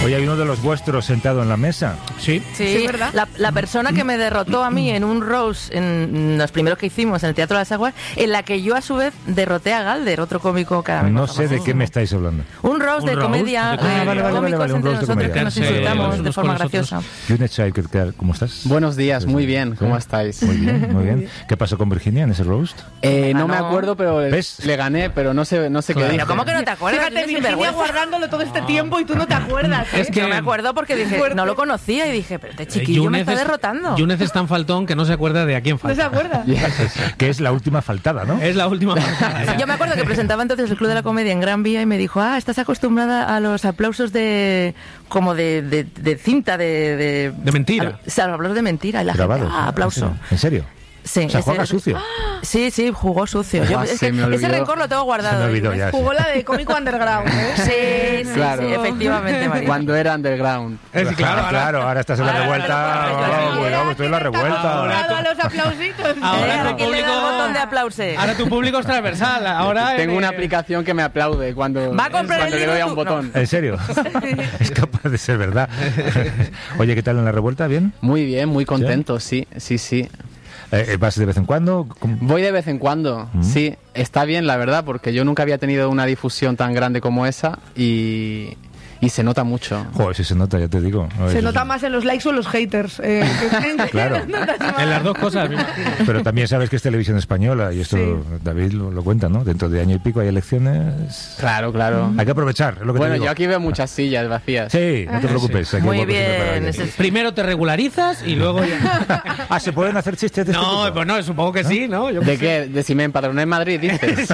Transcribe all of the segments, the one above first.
Hoy hay uno de los vuestros sentado en la mesa. Sí, ¿verdad? La persona que me derrotó a mí en un roast, en los primeros que hicimos en el Teatro de las Aguas, en la que yo a su vez derroté a Galder, otro cómico cada vez No más sé de qué me estáis hablando. Un roast de comedia, cómicos un entre roast de nosotros comedia. que nos insultamos de forma graciosa. Yunet Shaib, ¿cómo estás? Buenos días, muy bien, ¿cómo estáis? Muy bien, muy bien. ¿Qué pasó con Virginia en ese roast? No me acuerdo, pero le gané, pero no sé qué dije. ¿Cómo que no te acuerdas? Fíjate, Virginia guardándolo todo este tiempo y tú no te acuerdas. Es que no me acuerdo porque dije, no lo conocía y dije, pero este chiquillo me está derrotando. Yunez es tan faltón que no se acuerda de a quién falta. ¿No se acuerda? Que es la última faltada, ¿no? Es la última faltada. Yo me acuerdo que presentaba entonces el Club de la Comedia en Gran Vía y me dijo, estás acostumbrada a los aplausos de cinta, de mentira. O sea, los aplausos de mentira. Y la Grabados. gente, aplauso. ¿En serio? Sí, o sea, juega sucio. Sí, jugó sucio. Ese rencor lo tengo guardado. Se me olvidó ya. Jugó la de cómico underground, ¿eh? Sí, Claro. sí, efectivamente, María. Cuando era underground. Claro, ahora estás en la revuelta. Cuidado, estoy en la revuelta. A los aplausitos. Ahora ¿A quién le da el botón de aplauso? Ahora tu público es transversal. Ahora Tengo una aplicación que me aplaude cuando Va a comprar le doy a un botón. ¿En serio? Es capaz de ser verdad. Oye, ¿qué tal en la revuelta? ¿Bien? Muy bien, muy contento, sí. ¿Vas de vez en cuando? Voy de vez en cuando, sí. Está bien, la verdad, porque yo nunca había tenido una difusión tan grande como esa y se nota mucho. Joder, sí se nota, ya te digo. Se nota más en los likes o en los haters. Claro. En las dos cosas. Pero también sabes que es televisión española y esto David lo cuenta, ¿no? Dentro de año y pico hay elecciones. Claro. Hay que aprovechar, es lo que te digo. Yo aquí veo muchas sillas vacías. Sí, no te preocupes. Sí. Muy bien. Primero te regularizas y luego ya... ¿se pueden hacer chistes de este tipo? No, pues no, supongo que sí, ¿no? ¿De qué? ¿De si me empadroné en Madrid, dices?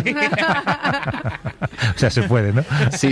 O sea, se puede, ¿no? Sí.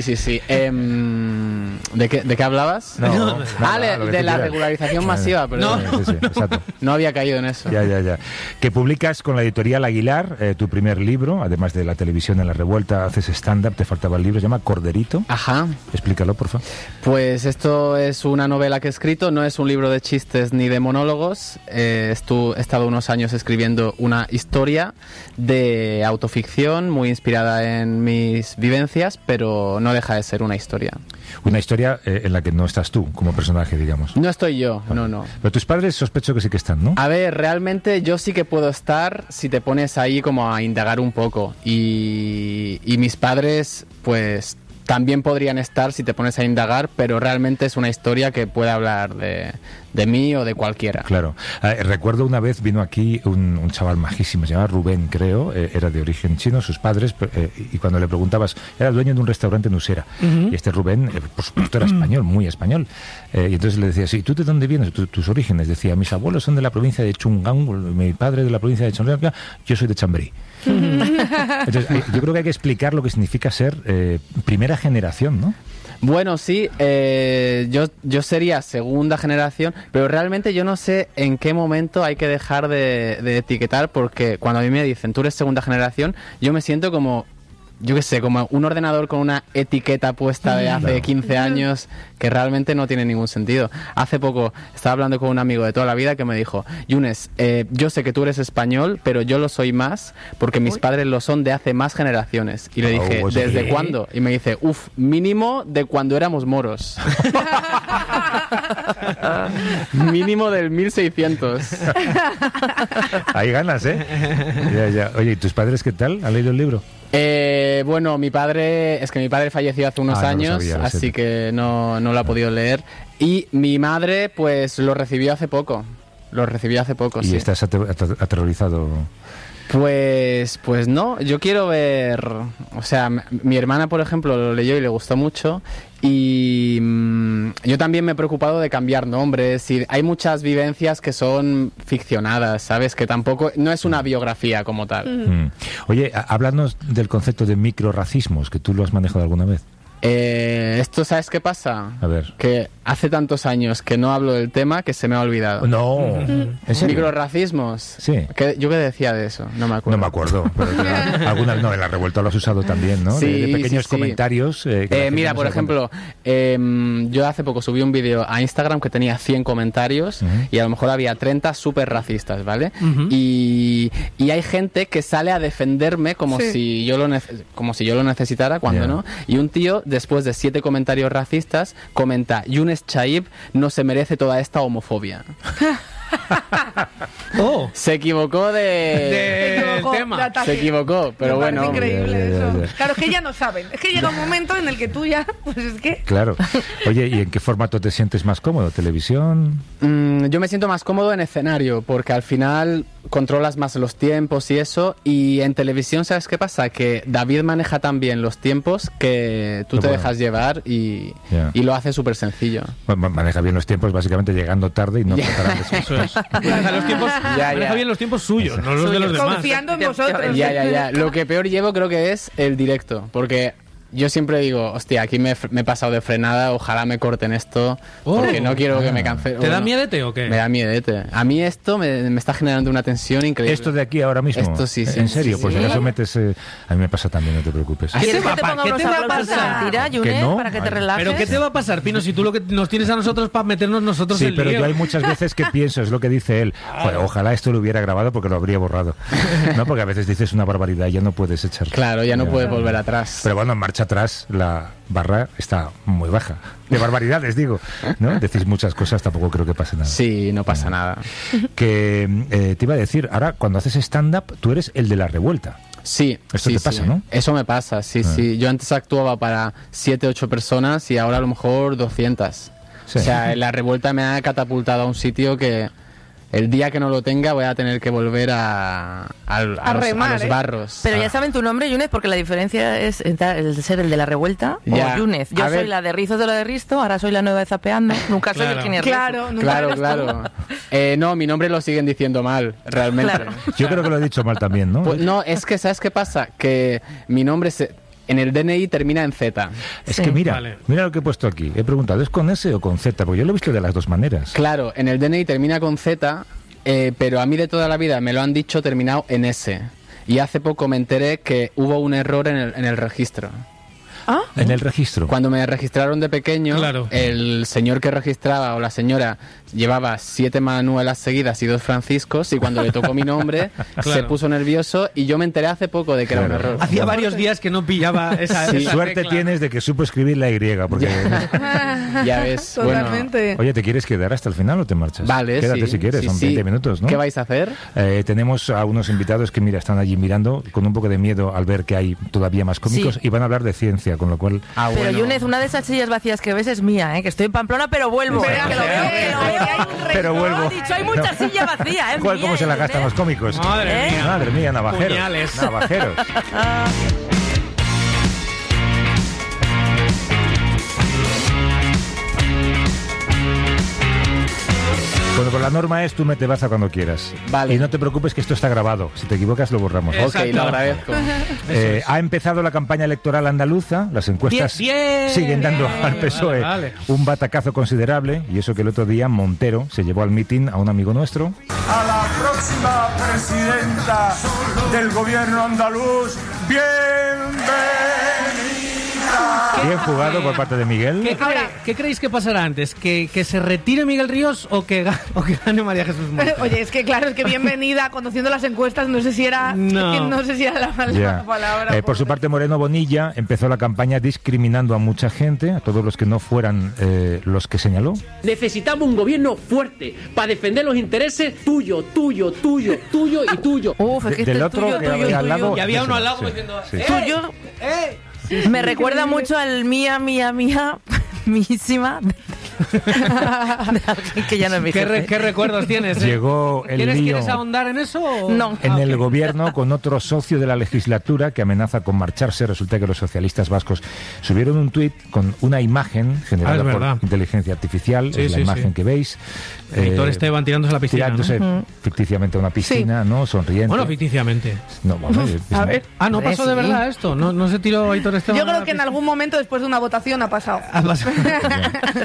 ¿De qué hablabas? No, de la regularización masiva, pero Sí, exacto. no había caído en eso. Ya. Que publicas con la editorial Aguilar tu primer libro, además de la televisión en la revuelta, haces stand-up, te faltaba el libro, se llama Corderito. Ajá. Explícalo, por favor. Pues esto es una novela que he escrito, no es un libro de chistes ni de monólogos. He estado unos años escribiendo una historia de autoficción muy inspirada en mis vivencias, pero no deja de ser una historia. Una historia en la que no estás tú como personaje, digamos. No estoy yo, no. Pero tus padres sospecho que sí que están, ¿no? A ver, realmente yo sí que puedo estar si te pones ahí como a indagar un poco. Y mis padres, pues también podrían estar si te pones a indagar, pero realmente es una historia que puede hablar de mí o de cualquiera. Claro. Recuerdo una vez vino aquí un chaval majísimo, se llamaba Rubén, creo, era de origen chino, sus padres, y cuando le preguntabas, era dueño de un restaurante en Usera. Y este Rubén, por supuesto, era español, muy español. Y entonces le decía, sí, ¿tú de dónde vienes? ¿Tus orígenes? Decía, mis abuelos son de la provincia de Chungang, mi padre de la provincia de Chonreca, yo soy de Chamberí. Entonces, yo creo que hay que explicar lo que significa ser primera generación, ¿no? Bueno, sí, yo sería segunda generación, pero realmente yo no sé en qué momento hay que dejar de etiquetar, porque cuando a mí me dicen tú eres segunda generación, yo me siento como, yo qué sé, como un ordenador con una etiqueta puesta de hace 15 años que realmente no tiene ningún sentido. Hace poco estaba hablando con un amigo de toda la vida que me dijo, Yunes, yo sé que tú eres español, pero yo lo soy más porque mis padres lo son de hace más generaciones. Y le dije, ¿desde cuándo? Y me dice, mínimo de cuando éramos moros. Mínimo del 1600. Hay ganas, ¿eh? Ya. Oye, ¿y tus padres qué tal? ¿Han leído el libro? Bueno, mi padre falleció hace unos años, así que no lo ha podido leer. Y mi madre, pues lo recibió hace poco. ¿Y estás aterrorizado? Pues no, yo quiero ver, o sea, mi hermana, por ejemplo, lo leyó y le gustó mucho, y yo también me he preocupado de cambiar nombres, y hay muchas vivencias que son ficcionadas, ¿sabes? Que tampoco, no es una biografía como tal. Oye, háblanos del concepto de microrracismos, que tú lo has manejado alguna vez. Esto, ¿sabes qué pasa? A ver. Que hace tantos años que no hablo del tema que se me ha olvidado. No. ¿En serio? Microrracismos. Sí. ¿Yo qué decía de eso? No me acuerdo. No me acuerdo. Pero en la revuelta lo has usado también, ¿no? Sí, de pequeños comentarios. Mira, por ejemplo, yo hace poco subí un vídeo a Instagram que tenía 100 comentarios y a lo mejor había 30 súper racistas, ¿vale? Y hay gente que sale a defenderme como si yo lo necesitara, cuando no. Y un tío, después de 7 comentarios racistas, comenta: Younes Chaib no se merece toda esta homofobia. Oh. Se equivocó Del tema. de ataque. Se equivocó, pero Me parece bueno. increíble ya, eso. ya. Claro, es que ya no saben. Es que llega un momento en el que tú ya, pues es que... Claro. Oye, ¿y en qué formato te sientes más cómodo? ¿Televisión? Yo me siento más cómodo en escenario, porque al final controlas más los tiempos y eso, y en televisión, ¿sabes qué pasa? Que David maneja tan bien los tiempos que tú No te puedo. dejas llevar y lo hace súper sencillo. Bueno, maneja bien los tiempos, básicamente llegando tarde y no preparando. Eso es. Maneja los tiempos, maneja bien los tiempos suyos, no los de los demás. Confiando en vosotros. Ya. Lo que peor llevo creo que es el directo, porque yo siempre digo, hostia, aquí me he pasado de frenada, ojalá me corten esto, porque no quiero que me cancelen. ¿Te da miedete o qué? Me da miedete. A mí esto me está generando una tensión increíble. Esto de aquí ahora mismo. Esto sí. ¿En serio? Sí, Pues sí. si acaso metes... a mí me pasa también, no te preocupes. ¿Qué te ¿Quieres va que te a ponga ¿qué unos te va a aplausos de pasar? mentira, Younes, no? para que te Ay. relajes? ¿Pero qué te va a pasar, Pino, si tú lo que nos tienes a nosotros para meternos nosotros Sí, en pero lío? yo hay muchas veces que pienso, es lo que dice él, joder, ojalá esto lo hubiera grabado porque lo habría borrado. No, porque a veces dices una barbaridad y ya no puedes echar. Claro, ya no puedes volver atrás. Pero bueno, en marcha atrás la barra está muy baja. De barbaridades, digo. ¿No? Decís muchas cosas, tampoco creo que pase nada. Sí, no pasa nada. Que te iba a decir, ahora cuando haces stand-up, tú eres el de la revuelta. Sí. Esto sí, te pasa, sí. ¿no? Eso me pasa, sí. Yo antes actuaba para 7, 8 personas y ahora a lo mejor 200. Sí. O sea, la revuelta me ha catapultado a un sitio que el día que no lo tenga voy a tener que volver a remar, los barros. Pero ya saben tu nombre, Younes, porque la diferencia es el ser el de la revuelta Ya. o Younes. Yo A soy ver. la de Rizos de la de Risto, ahora soy la nueva de Zapeando. Nunca soy Claro. el Kini Rizo. Claro, nunca eres tú. Claro. No, mi nombre lo siguen diciendo mal, realmente. Claro. Yo creo que lo he dicho mal también, ¿no? Pues no, es que ¿sabes qué pasa? Que mi nombre en el DNI termina en Z. Es Sí. que mira, Vale. mira lo que he puesto aquí. He preguntado, ¿es con S o con Z? Porque yo lo he visto de las dos maneras. Claro, en el DNI termina con Z, pero a mí de toda la vida me lo han dicho terminado en S. Y hace poco me enteré que hubo un error en el registro. ¿Ah? En el registro. Cuando me registraron de pequeño, Claro. el señor que registraba o la señora llevaba 7 Manuelas seguidas y 2 Franciscos, y cuando le tocó mi nombre se Claro. puso nervioso y yo me enteré hace poco de que era un Claro. error. Hacía varios días que no pillaba esa, Sí. esa Suerte tecla. tienes de que supo escribir la Y, porque... Ya ves, bueno. Totalmente. Oye, ¿te quieres quedar hasta el final o te marchas? Vale, Quédate sí, si quieres, sí, son sí. 20 minutos, ¿no? ¿Qué vais a hacer? Tenemos a unos invitados que, mira, están allí mirando con un poco de miedo al ver que hay todavía más cómicos Sí. y van a hablar de ciencia, con lo cual... Pero Younes, una de esas sillas vacías que ves es mía, que estoy en Pamplona, pero vuelvo. Pero que lo veo, que lo veo. Pero vuelvo. Ha dicho, hay mucha silla vacía, es ¿Cuál, mía, ¿Cómo se la Younes. gastan los cómicos? Madre mía. Madre mía, navajeros. Puñales. Navajeros. Bueno, pues la norma es tú mete baza cuando quieras. Vale. Y no te preocupes que esto está grabado. Si te equivocas lo borramos. Exacto. Ok, lo agradezco. Ha empezado la campaña electoral andaluza. Las encuestas Bien, siguen dando bien. al PSOE Vale. un batacazo considerable. Y eso que el otro día Montero se llevó al mitin a un amigo nuestro. A la próxima presidenta del gobierno andaluz, bienvenida. Bien jugado por parte de Miguel. ¿Qué creéis que pasará antes? ¿Que se retire Miguel Ríos o que gane María Jesús Montes? Oye, es que claro, es que bienvenida, conociendo las encuestas, no sé si era, No. sé si era la Ya. palabra. Por su parte, Moreno Bonilla empezó la campaña discriminando a mucha gente, a todos los que no fueran los que señaló. Necesitamos un gobierno fuerte para defender los intereses tuyo y tuyo. Uf, es que Del este otro tuyo, que tuyo, había al tuyo. lado. Y había uno al lado Sí, diciendo, sí. Tuyo. Me recuerda mucho al mía, mísima de alguien que ya no es mi jefe. ¿Qué recuerdos tienes? Llegó el lío ¿Quieres ahondar en eso? o? No. en Ah, el ok. gobierno con otro socio de la legislatura que amenaza con marcharse. Resulta que los socialistas vascos subieron un tuit con una imagen generada es por verdad. inteligencia artificial, Sí, es la sí, imagen sí. que veis. Aitor Esteban tirándose a la piscina, Tirándose ficticiamente a una piscina, ¿no? Sonriente. Bueno, ficticiamente. No, bueno, A ver. Ah, ¿no pasó de Sí. verdad esto? ¿No se tiró Aitor Esteban Yo a la creo que en piscina? algún momento después de una votación ha pasado. Ah, pasó. ¿Os parece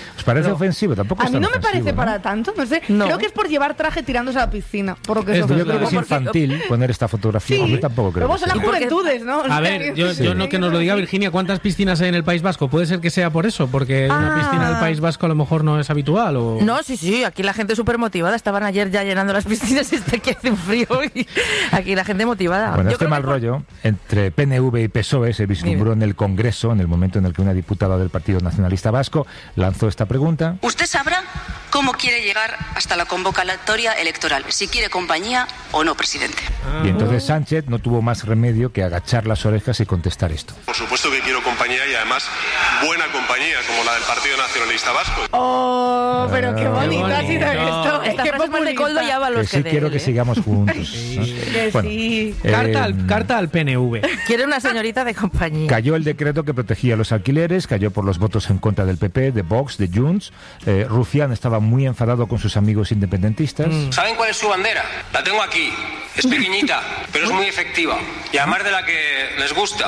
parece pero- ofensivo, tampoco A es mí tan no me ofensivo, parece ¿no? para tanto, no sé. No. Creo que es por llevar traje tirándose a la piscina, por lo que Es eso Yo creo que es porque- infantil poner esta fotografía. Sí, Hombre, tampoco creo luego que son las sea. juventudes, ¿no? O A sea, ver, yo Sí. no que nos lo diga Virginia, ¿cuántas piscinas hay en el País Vasco? Puede ser que sea por eso, porque una piscina del País Vasco a lo mejor no es habitual. O... No, sí, aquí la gente súper motivada. Estaban ayer ya llenando las piscinas y está que hace un frío. Y aquí la gente motivada. Bueno, Yo este creo mal que rollo entre PNV y PSOE se vislumbró en el Congreso en el momento en el que una diputada del Partido Nacionalista Vasco lanzó esta pregunta. Usted sabrá cómo quiere llegar hasta la convocatoria electoral, si quiere compañía o no, presidente. Y entonces Sánchez no tuvo más remedio que agachar las orejas y contestar esto. Por supuesto que quiero compañía y además buena compañía, como la del Partido Nacionalista Vasco. Oh, pero qué bonito ha sido esto. esta Qué frase más de Coldo ya va a Que los sí de quiero él, que ¿eh? sigamos juntos. ¿no? Que Bueno, sí. Carta al PNV. Quiere una señorita de compañía. Cayó el decreto que protegía los alquileres, cayó por los votos en contra del PP, de Vox, de Junts. Rufián estaba muy enfadado con sus amigos independentistas. ¿Saben cuál es su bandera? La tengo aquí. Es pequeñita, pero es muy efectiva. Y además de la que les gusta,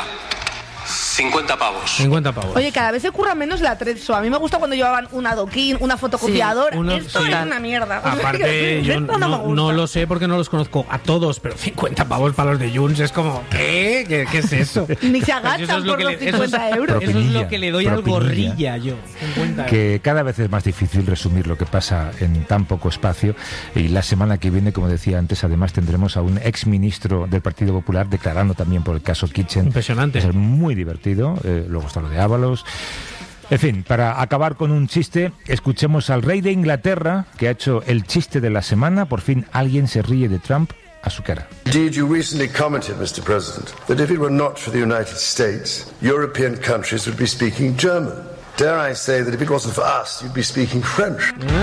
50 pavos. 50 pavos. Oye, cada vez se curra menos la Trezzo. A mí me gusta cuando llevaban un adoquín, una fotocopiadora. Sí, uno- Esto sí. es una mierda. O sea, Aparte, que yo esto no me gusta. no lo sé porque no los conozco a todos, pero 50 pavos para los de Junts es como, ¿qué? ¿Qué es eso? Ni se Pues agachan eso es lo por que los le- eso es- 50 euros. Eso es lo que le doy al Propinilla. gorrilla yo. 50 euros. Que cada vez es más difícil resumir lo que pasa en tan poco espacio, y la semana que viene, como decía antes, además tendremos a un exministro del Partido Popular declarando también por el caso Kitchen. Impresionante. Es muy divertido, luego está lo de Ábalos. En fin, para acabar con un chiste, escuchemos al rey de Inglaterra, que ha hecho el chiste de la semana. Por fin alguien se ríe de Trump a su cara. Indeed, you recently commented, Mr. President, that if it were not for the United States, European countries would be speaking German. Dare I say that if it wasn't for us, you'd be speaking French.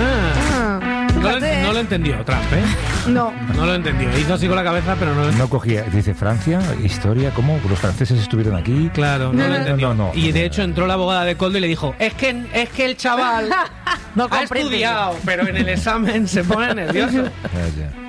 No lo entendió Trump, ¿eh? No. No lo entendió. Hizo así con la cabeza, pero no lo No cogía, dice Francia, historia, ¿cómo? Los franceses estuvieron aquí. Claro, no lo entendió. No. Y de hecho entró la abogada de Coldo y le dijo, es que el chaval No ha comprende. estudiado, pero en el examen se pone nervioso. Ya.